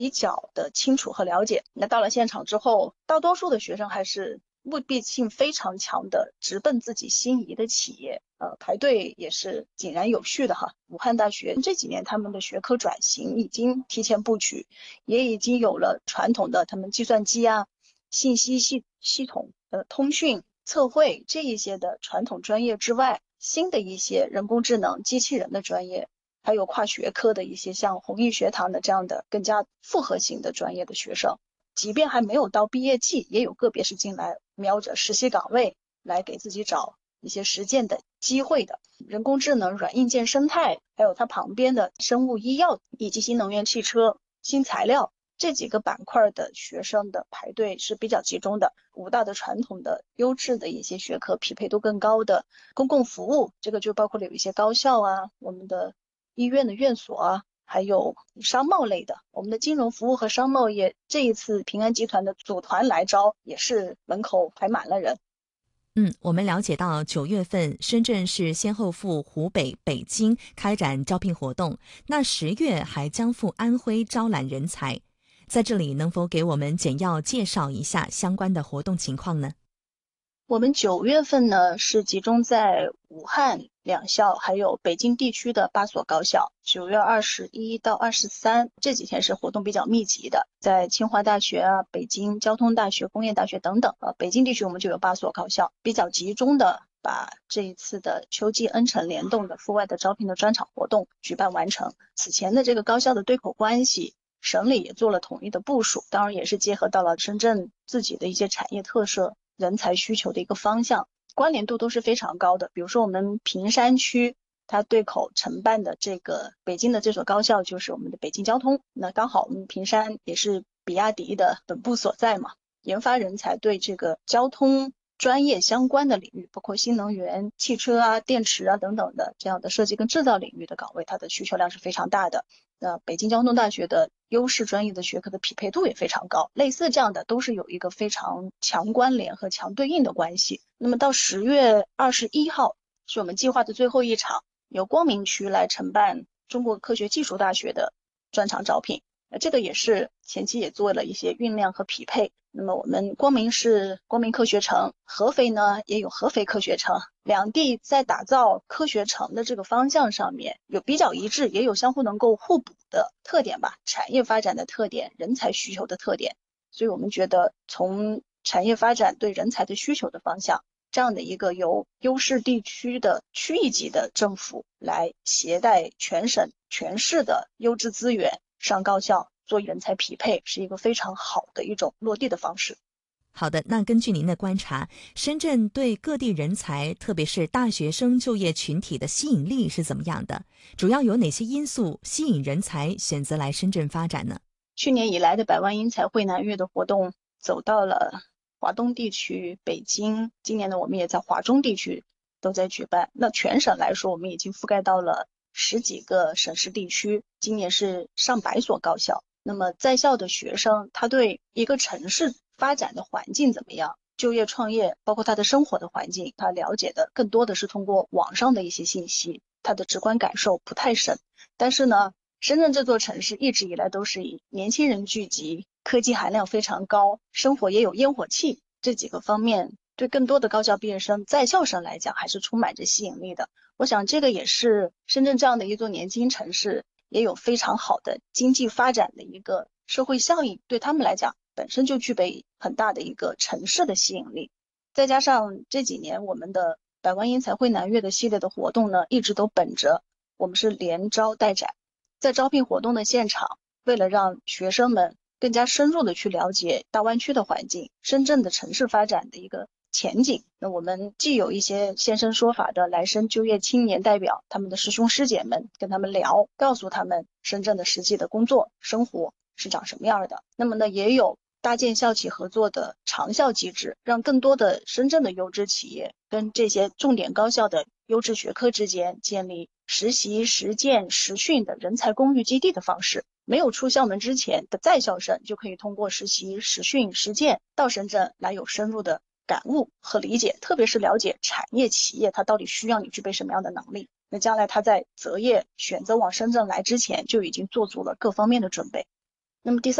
比较的清楚和了解。那到了现场之后，大多数的学生还是目的性非常强的，直奔自己心仪的企业。排队也是井然有序的哈。武汉大学这几年他们的学科转型已经提前布局，也已经有了传统的他们计算机啊、信息系统、通讯、测绘这一些的传统专业之外，新的一些人工智能、机器人的专业，还有跨学科的一些像弘毅学堂的这样的更加复合型的专业的学生，即便还没有到毕业季，也有个别是进来瞄着实习岗位来给自己找一些实践的机会的。人工智能、软硬件生态，还有它旁边的生物医药以及新能源汽车、新材料这几个板块的学生的排队是比较集中的。武大的传统的优质的一些学科匹配度更高的公共服务，这个就包括了有一些高校啊，我们的医院的院所啊，还有商贸类的，我们的金融服务和商贸业这一次平安集团的组团来招，也是门口排满了人。 我们了解到9月份深圳市先后赴湖北、北京开展招聘活动，那10月还将赴安徽招揽人才。在这里能否给我们简要介绍一下相关的活动情况呢？ 我们9月份呢是集中在武汉两校，还有北京地区的8所高校。9月21到23这几天是活动比较密集的，在清华大学啊、北京交通大学、工业大学等等。北京地区我们就有8所高校，比较集中的把这一次的秋季恩城联动的阜外的招聘的专场活动举办完成。此前的这个高校的对口关系，省里也做了统一的部署，当然也是结合到了深圳自己的一些产业特色、人才需求的一个方向，关联度都是非常高的。比如说我们坪山区，它对口承办的这个北京的这所高校就是我们的北京交通，那刚好我们坪山也是比亚迪的本部所在嘛，研发人才对这个交通专业相关的领域，包括新能源、汽车啊、电池啊等等的这样的设计跟制造领域的岗位，它的需求量是非常大的。北京交通大学的优势专业的学科的匹配度也非常高，类似这样的都是有一个非常强关联和强对应的关系。那么到10月21号是我们计划的最后一场，由光明区来承办中国科学技术大学的专场招聘。这个也是前期也做了一些酝酿和匹配。那么我们光明是光明科学城，合肥呢也有合肥科学城，两地在打造科学城的这个方向上面有比较一致，也有相互能够互补的特点吧，产业发展的特点，人才需求的特点。所以我们觉得从产业发展对人才的需求的方向，这样的一个由优势地区的区域级的政府来携带全省全市的优质资源上高校做人才匹配，是一个非常好的一种落地的方式。 好的，那根据您的观察，深圳对各地人才，特别是大学生就业群体的吸引力是怎么样的？主要有哪些因素吸引人才选择来深圳发展呢？ 去年以来的百万英才汇南粤的活动走到了华东地区、北京，今年呢我们也在华中地区都在举办。那全省来说，我们已经覆盖到了10几个省市地区，今年是上百所高校。那么在校的学生，他对一个城市发展的环境怎么样，就业创业，包括他的生活的环境，他了解的更多的是通过网上的一些信息，他的直观感受不太深。但是呢，深圳这座城市一直以来都是以年轻人聚集、科技含量非常高、生活也有烟火气这几个方面，对更多的高校毕业生、在校生来讲还是充满着吸引力的。我想这个也是深圳这样的一座年轻城市也有非常好的经济发展的一个社会效应，对他们来讲本身就具备很大的一个城市的吸引力。再加上这几年我们的百万英才汇南粤的系列的活动呢，一直都本着我们是连招带展。在招聘活动的现场，为了让学生们更加深入的去了解大湾区的环境、深圳的城市发展的一个前景，那我们既有一些现身说法的来深就业青年代表，他们的师兄师姐们跟他们聊，告诉他们深圳的实际的工作生活是长什么样的。那么呢，也有搭建校企合作的长校机制，让更多的深圳的优质企业跟这些重点高校的优质学科之间建立实习、实践、实训的人才公寓基地的方式。没有出校门之前的在校生就可以通过实习、实训、实践到深圳来有深入的感悟和理解，特别是了解产业企业它到底需要你具备什么样的能力。那将来他在择业选择往深圳来之前就已经做足了各方面的准备。 那么第